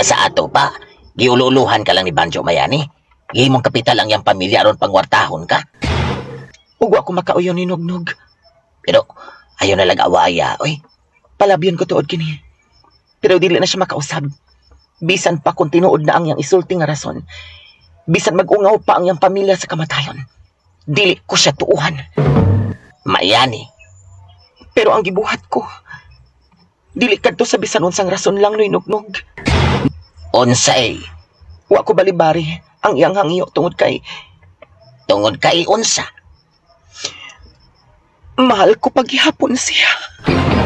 Unya sa ato pa, giululuhan ka lang ni Banjo Mayani. Gihimong kapital ang iyang pamilya aron pangwartahon ka. Ug wa ko makauyon ni Nugnog. Pero ayaw na lang awaya, oy. Palabyon ko tuod kini. Pero dili na siya makausab. Bisan pa kung tinuod na ang iyang isulti nga rason. Bisan mag-ungaw pa ang iyang pamilya sa kamatayon. Dili ko siya tuuhan. Mayani, Pero ang gibuhat ko, dili kadto sa bisan unsang rason lang noy Nugnog. unsay, Wa ko balibari ang iyang hangyo tungod tungod kay unsa. mahal ko paghihapon siya.